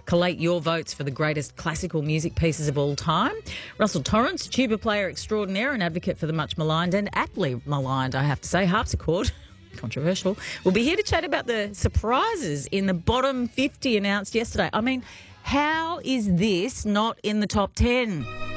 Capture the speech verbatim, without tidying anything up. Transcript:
collate your votes for the greatest classical music pieces of all time. Russell Torrance, tuba player extraordinaire and advocate for the much maligned and aptly maligned, I have to say, harpsichord. Controversial. We'll be here to chat about the surprises in the bottom fifty announced yesterday. I mean, how is this not in the top ten?